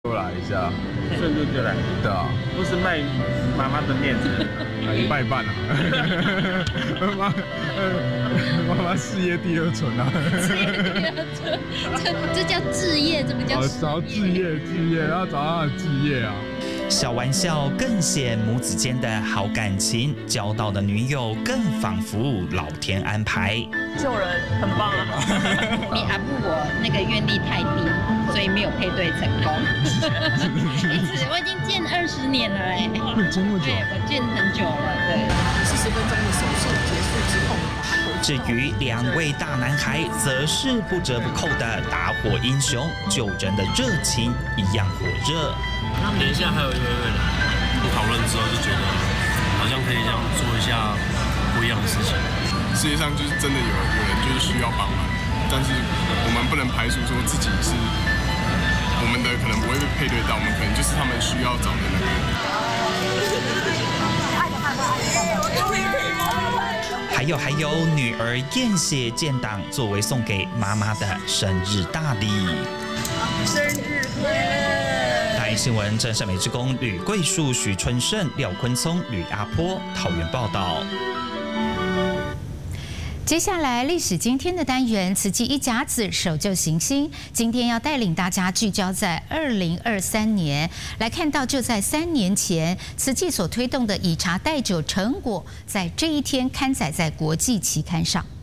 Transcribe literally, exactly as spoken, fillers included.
过来一下， 顺路就来， 对啊， 不是卖妈妈的面子， 一半一半啊。妈，妈妈事业第二春啊。 事业第二春，这这叫置业，这不叫事业。 找置业，置业，然后找他的置业啊。 小玩笑更显母子间的好感情，交到的女友更仿佛老天安排。 救人很棒啊！ 你阿布我那个愿力太低，所以没有配对成功。一直我已经见二十年了哎， 这么久？ 对，我见很久了，对。 四十分钟的手术结束之后， 至于两位大男孩，则是不折不扣的打火英雄，救人的热情一样火热。 他们等一下还有一位会来，讨论之后就觉得好像可以这样做一下不一样的事情。 世界上就是真的有有人就是需要帮忙，但是我们不能排除说自己是我们的可能不会被配对到，我们可能就是他们需要找的那个人。 还有还有，女儿验血建档作为送给妈妈的生日大礼。 生日快乐！ 台新闻正善美之工吕桂树、许春盛、廖坤聪、吕阿波桃园报道。 接下来历史今天的单元，慈济一甲子守旧行星，今天要带领大家聚焦在二零二三年，来看到就在三年前，慈济所推动的以茶代酒成果，在这一天刊载在国际期刊上。